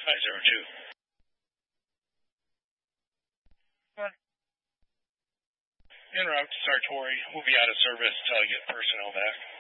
502. En route to Sartori. We'll be out of service till I get personnel back.